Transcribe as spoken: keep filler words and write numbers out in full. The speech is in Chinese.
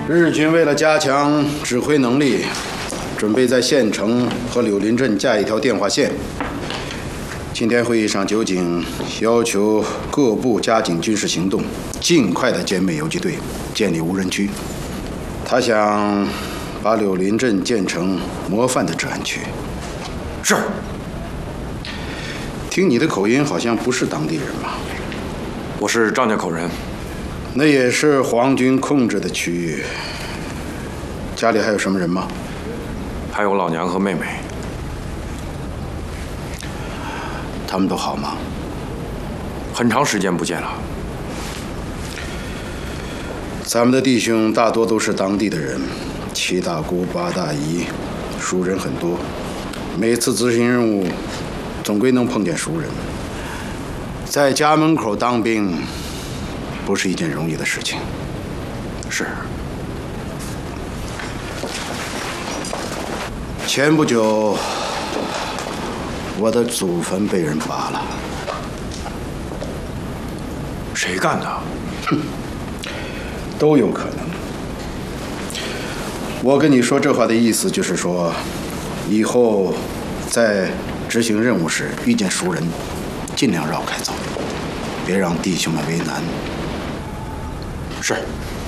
日军为了加强指挥能力，准备在县城和柳林镇架一条电话线。今天会议上，酒井要求各部加紧军事行动，尽快的歼灭游击队，建立无人区。他想把柳林镇建成模范的治安区。 是。 听你的口音，好像不是当地人嘛？ 我是张家口人。 那也是皇军控制的区域。家里还有什么人吗？ 还有老娘和妹妹。 他们都好吗？ 很长时间不见了。 咱们的弟兄大多都是当地的人，七大姑八大姨，熟人很多。每次执行任务，总归能碰见熟人。在家门口当兵，不是一件容易的事情。 是。 前不久，我的祖坟被人扒了。 谁干的？ 哼，都有可能。我跟你说这话的意思就是说，以后在执行任务时遇见熟人，尽量绕开走，别让弟兄们为难。 是。